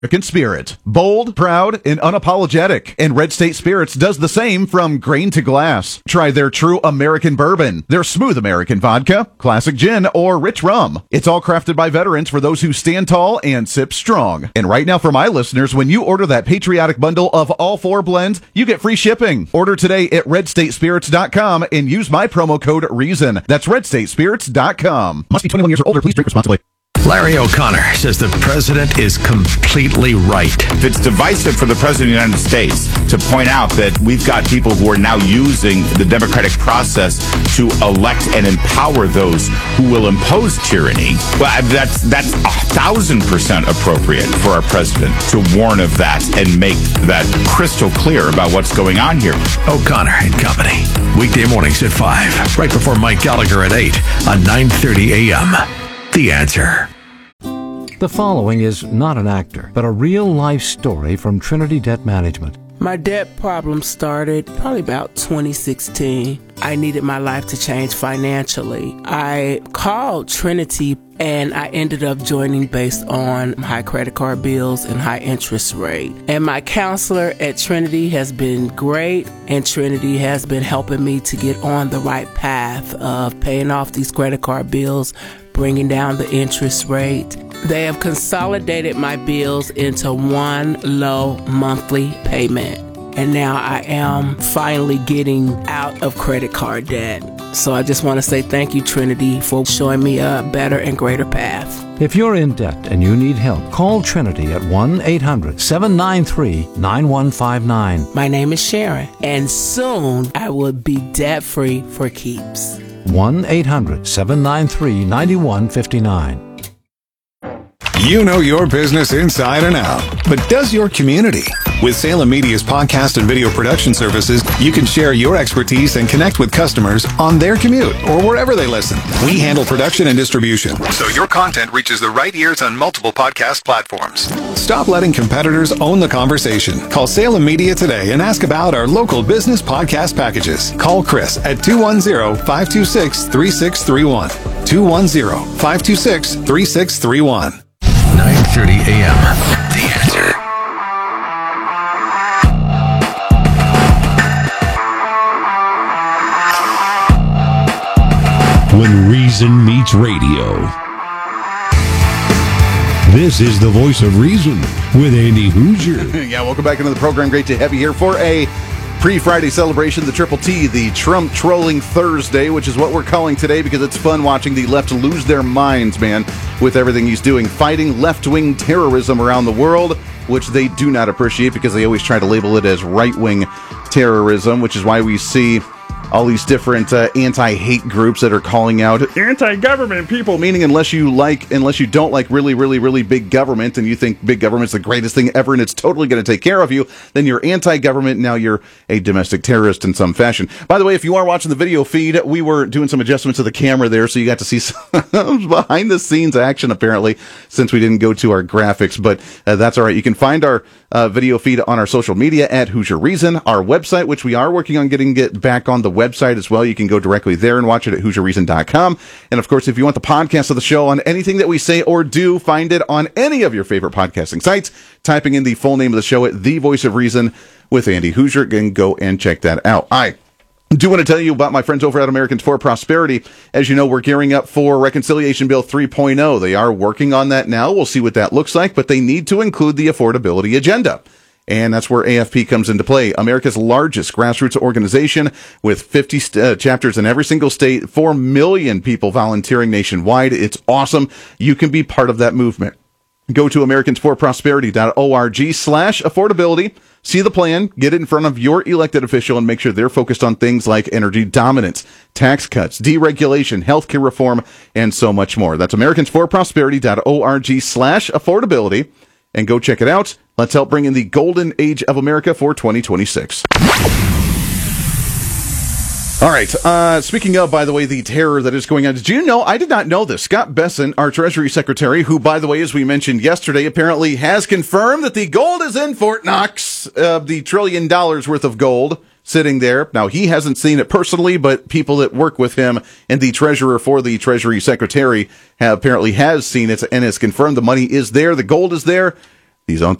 American Spirit. Bold, proud, and unapologetic. And Red State Spirits does the same from grain to glass. Try their true American bourbon, their smooth American vodka, classic gin, or rich rum. It's all crafted by veterans for those who stand tall and sip strong. And right now for my listeners, when you order that patriotic bundle of all 4 blends, you get free shipping. Order today at redstatespirits.com and use my promo code REASON. That's redstatespirits.com. Must be 21 years or older. Please drink responsibly. Larry O'Connor says the president is completely right. It's divisive for the president of the United States to point out that we've got people who are now using the democratic process to elect and empower those who will impose tyranny. Well, that's 1,000% appropriate for our president to warn of that and make that crystal clear about what's going on here. O'Connor and Company. Weekday mornings at 5, right before Mike Gallagher at 8 on 9:30 a.m. The Answer. The following is not an actor, but a real-life story from Trinity Debt Management. My debt problem started probably about 2016. I needed my life to change financially. I called Trinity and I ended up joining based on high credit card bills and high interest rate. And my counselor at Trinity has been great, and Trinity has been helping me to get on the right path of paying off these credit card bills, bringing down the interest rate. They have consolidated my bills into one low monthly payment. And now I am finally getting out of credit card debt. So I just want to say thank you, Trinity, for showing me a better and greater path. If you're in debt and you need help, call Trinity at 1-800-793-9159. My name is Sharon, and soon I will be debt-free for keeps. 1-800-793-9159. You know your business inside and out, but does your community? With Salem Media's podcast and video production services, you can share your expertise and connect with customers on their commute or wherever they listen. We handle production and distribution, so your content reaches the right ears on multiple podcast platforms. Stop letting competitors own the conversation. Call Salem Media today and ask about our local business podcast packages. Call Chris at 210-526-3631. 210-526-3631. 9:30 a.m. The Answer. When reason meets radio. This is the voice of reason with Andy Hoosier. Yeah, welcome back into the program. Great to have you here for a pre-Friday celebration, the Triple T, the Trump Trolling Thursday, which is what we're calling today because it's fun watching the left lose their minds, man, with everything he's doing, fighting left-wing terrorism around the world, which they do not appreciate because they always try to label it as right-wing terrorism, which is why we see all these different anti-hate groups that are calling out anti-government people, meaning unless you don't like really, really, really big government and you think big government's the greatest thing ever and it's totally going to take care of you, then you're anti-government. Now you're a domestic terrorist in some fashion. By the way, if you are watching the video feed, we were doing some adjustments to the camera there, so you got to see some behind-the-scenes action, apparently, since we didn't go to our graphics, but that's all right. You can find our video feed on our social media at Hoosier Reason, our website, which we are working on getting it back on the website as well. You can go directly there and watch it at HoosierReason.com. And of course, if you want the podcast of the show on anything that we say or do, find it on any of your favorite podcasting sites, typing in the full name of the show at The Voice of Reason with Andy Hoosier, and go and check that out. I do want to tell you about my friends over at Americans for Prosperity. As you know, we're gearing up for Reconciliation Bill 3.0. They are working on that now. We'll see what that looks like, but they need to include the affordability agenda. And that's where AFP comes into play. America's largest grassroots organization with 50 chapters in every single state, 4 million people volunteering nationwide. It's awesome. You can be part of that movement. Go to americansforprosperity.org/affordability. See the plan, get it in front of your elected official, and make sure they're focused on things like energy dominance, tax cuts, deregulation, healthcare reform, and so much more. That's americansforprosperity.org/affordability. And go check it out. Let's help bring in the golden age of America for 2026. All right. Speaking of, by the way, the terror that is going on. Did you know? I did not know this. Scott Bessent, our Treasury Secretary, who, by the way, as we mentioned yesterday, apparently has confirmed that the gold is in Fort Knox, the $1 trillion worth of gold sitting there. Now, he hasn't seen it personally, but people that work with him and the treasurer for the Treasury Secretary apparently has seen it and has confirmed the money is there. The gold is there. These aren't